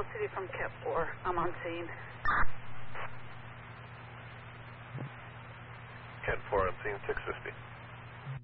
LCD from Cat 4. I'm on scene. Cat 4 on scene, 650.